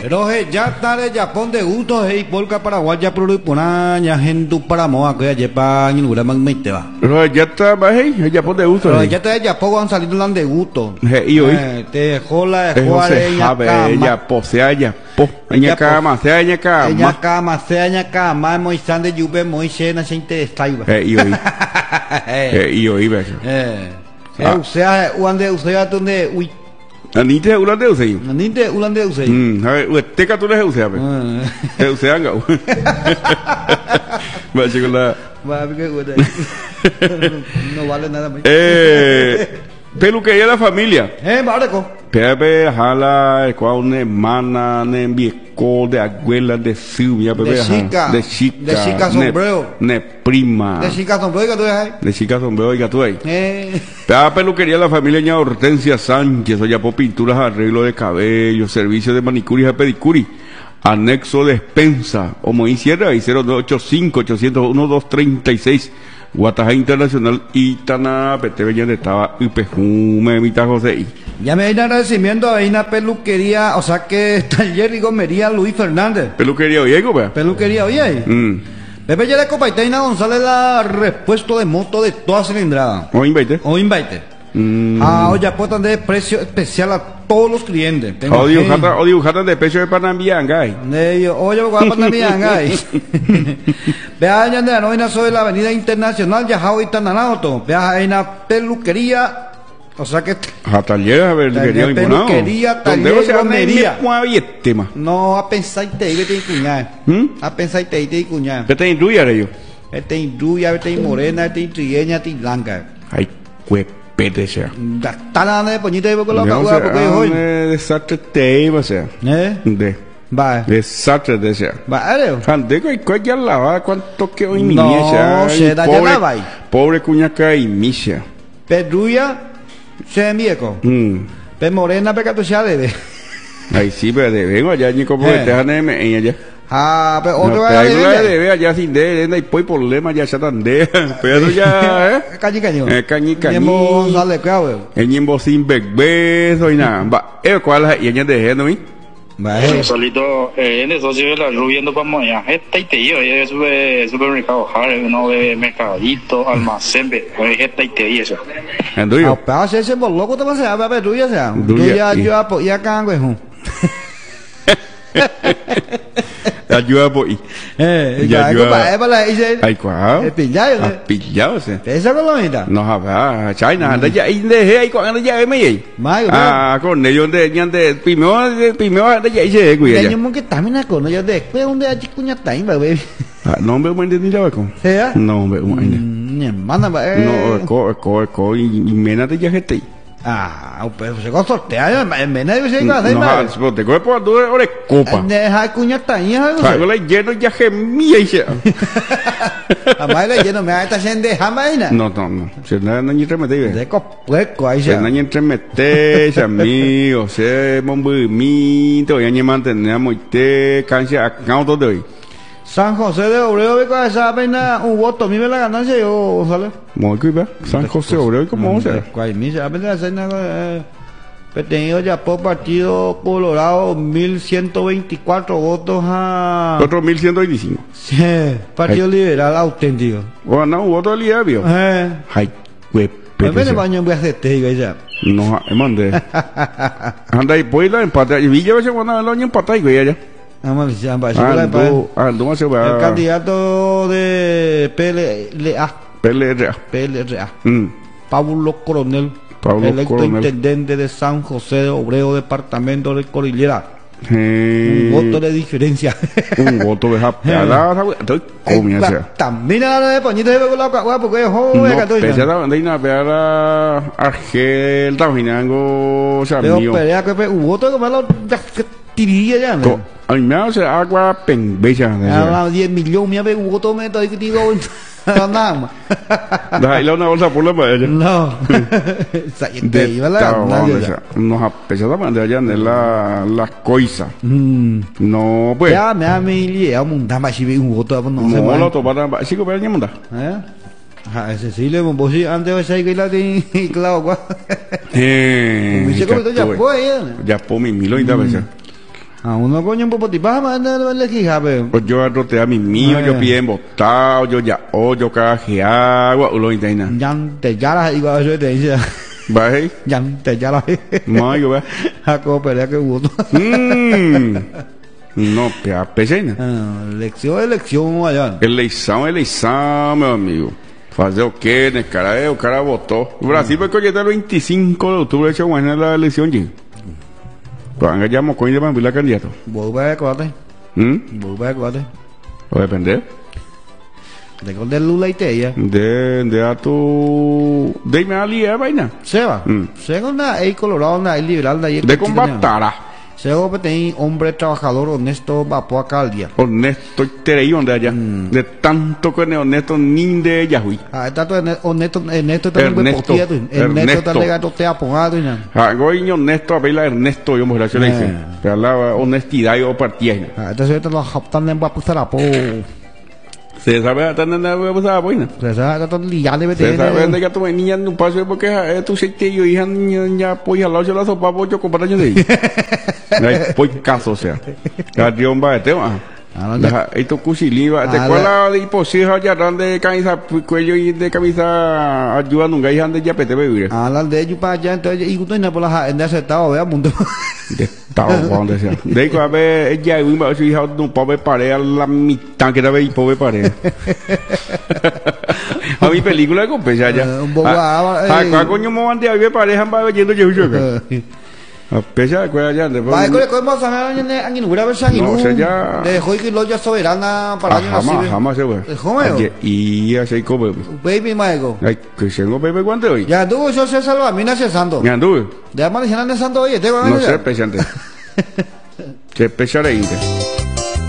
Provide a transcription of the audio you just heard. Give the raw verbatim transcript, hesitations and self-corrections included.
Roje ya tare ya pon de gusto hey polka paraguaya pro pona ya gente para moa que ya pa ni lura mang mete va. Roje ya está ba hey ya pon de gusto. Roje ya te ya po han salido lan de gusto. Hey hoy. Te jola de juare ya cama. Ya posea ya po. Nya cama, sea nya cama. Nya cama, sea nya cama, moi sande yupe moi cena gente estaiba. Hey hoy. Hey hoy ba. Eh. Eu sea uande usea donde uy Anite ulande usei. Anite ulande usei. Hmm, ha utte ka tule usea be. Eh usea nga. Ba chikola. Va que ude. No vale nada más. Eh peluquería de la familia. Eh, barco. Pepe jala kwa una hermana ne viejo de abuela de Silvia Pepe. De chica. De chica. De chica sombrero. Ne prima. De chica sombrero que tú ahí. De chica sombrero y tú ahí. Eh. La peluquería de la familia ña Hortensia Sánchez, oye por pinturas, arreglo de cabello, servicio de manicuri y pedicuri, anexo despensa, o Moí Sierra y cero dos ocho cinco ocho cero uno dos tres seis, Guataja Internacional Itana, Peteveña de estaba Ipejume, Mita José. Ya me viene agradecimiento a una peluquería, o sea que taller y gomería Luis Fernández. Peluquería Oyego, vea. Peluquería Oye. Mm. Pepe ya le Copaitaina González la repuesto de moto de toda cilindrada. O invite. O invite. Mm. Ah, oye, pues de precio especial a todos los clientes. O dibujata, o dibujata de pecho de Panambiangay. Oye, voy a Panambiangay. Vea, ya de la novena sobre la avenida internacional, ya Jao y Tananato. Vea, hay una peluquería. O sea que. A taller, a ver, taller, peluquería, taller, gomería. No, a pensar y te digo, te cuñar. A pensar y te digo, cuñar. ¿Qué te indruya, Rayo? Este indruya, este morena, este trigueña, este blanca. Ay, cuepete sea. Está la de poñita y poco loca, porque hoy. Desastre te iba a ser. ¿Eh? De. Va. Desastre de ser. Va, ¿eh? Ande, ¿cuál ya la va? ¿Cuánto que hoy mi No, se da ya la va. Pobre cuñaca y misha. Pedruya. Se viejo. Mm. Pe morena pe catucha de. Ay sí, pero de vengo allá ni como te han en allá. Ah, pero otro va de de ve allá sin de no hay problema ya chatan de. Pero ya, eh. Cañi caño. Eh cañi cañi. Nemo sale claro. El nimbo sin bebé soy nada. Va, eh cuál es y ella de no mi. Bueno, solito, eh, en eso sí la rubiendo para moya. Esta y te yo, es supermercado Jare, uno de mercadito, almacén, pues esta y te yo eso. Anduyo. Ah, pero ese por loco te vas a ver, tú ya sea. Tú ya yo apo ya cango es un. Ayuda por ahí. Eh, ya ayuda. Ay, cuál. Eh, pillado. Pillado, sí. Esa colomita. No, va, China, anda ya ahí de ahí cuando ya me ahí. Ah, con ellos de de primero primero de ya ese güey. Ya yo que también con ellos después donde hay cuña time, bebé. Ah, no me voy a entender ya con. ¿Sea? No, me voy a entender. Mi hermana, no, co co co y mena de ya gente. Ah, pero se va a sortear, en vez de decir que no, no, te coge por dos horas copa. Deja cuña taña, algo. Algo le lleno ya gemía y ya. Además le lleno me está haciendo jamaina. No, no, no. Se nada ni remete. De copueco ahí se. Se nada ni remete, amigo, se movimiento, ya ni mantenemos te cancha acá todo hoy. San José de Obreo, ve con esa pena un voto, a mí me la ganancia yo, ¿sale? Muy bien, San José de Obreo, ¿cómo se hace? Cuál, mi se apenas cena, tenido ya por partido Colorado, mil ciento veinticuatro votos a. Otro mil ciento veinticinco. Sí, Partido Ay. Liberal auténtico. Bueno, no, un voto de Liberio. Eh. Ay, güey. Me viene baño voy a hacer te ya. No, mande. Anda y pues la empate. Y Villa veces cuando el año empata y güey allá. Vamos a ver. El candidato de P L A. P L R A. P L R A. Mm. Pablo Coronel. Pablo electo Coronel. Intendente de San José de Obreo, departamento de Cordillera. Eh, un voto de diferencia. Un voto de japeada. Estoy comiendo. También a la de Pañito de Begola, porque es joven. No, pese a la bandera, a Argel, Tajinango, Pero pelea que un voto de comerlo. Tirilla ya, ¿no? A mí me hace agua penbecha. Ah, diez millones, me había un voto me estoy digo. Nada más. Dale una bolsa por la paella. No. De iba la nos apesa de allá en la la coisa. No, pues. Ya me ha me liado mundama si ve un voto no se va. No lo tomaron, sí que pero munda. ¿Eh? Ah, ese sí le vos sí antes de salir la de claro gua. Eh. Me dice que ya fue ya. Ya por mi milo y da veces. A uno coño un poco tipa, manda le quijabe. Pues yo arroté a mi mío, Ay. yo pide embotado, yo ya, oh, yo cagaje agua, ulo intena. Yan te yara igual yo te decía. Va ahí, Yan te yara. no, yo va. Jaco pelea que hubo. Mmm. No, pea, pesena. Lección, elección allá. Eleição, eleição, meu amigo. Fazer o quê, né, cara? É, o cara votou. O Brasil vai colher até o veinticinco de outubro, essa semana da eleição de. Quando já mocou ainda vai virar candidato. Vuelve a coate. Hum? Vuelve a coate. Vai depender. De con del Lula y Teia. De, de a tu... De me ali é vaina. Seba. Mm. Segunda, hay colorado, na hay liberal, na hay De combatara. Sego tem hombre trabajador honesto, vapo acá al día. Honesto terei onde allá. De tanto que no es honesto ni de Yahweh. Ah, está todo honesto, Ernesto también muy Ernesto. poquito. Ernesto está Ernesto. legado, te apongado y nada. Ah, goiño honesto, a verla Ernesto, yo me la le dice. Pero la honestidad yo partía. Ah, entonces ahorita los japtan en vapo zarapo. Se sabe hasta nada de esa vaina. Se sabe, está liando de Se sabe veterano. de que tu niña no pasa porque eh, tu sei yo hija ya pues al lado la sopa pollo con paraño de ahí. Ay, pues caso o sea. Cadión va este va. Ah, no, Deja esto cuchiliva, te Ah, cuela de posible ya de camisa cuello y de camisa ayuda nunca hija de ya pete beber. Ah, la de ellos para allá, entonces, y usted no por la en ese estado, vea, mundo. De estado donde sea. De que a ver ella y un su hija no puede parar a la mitad que debe ir pobre pared. A mi película de compensa ya. Eh, un poco, ah, Ah, eh. ¿cuál coño me van a ver pareja va yendo yo yo acá? A pesar de que allá después. Vai, ¿cuál es más a ver en Anginura ver San No, o sea, ya- de hoy que lo ya soberana para Ah, año jamás, así. jamás se fue. ¿Cómo es? Y así como. Baby Maego. Ay, que se no bebe cuánto hoy. Ya tuvo eso se salva, mina cesando. Me anduve. De amar de santo oye, te van a No sé, pesante. Se pesare.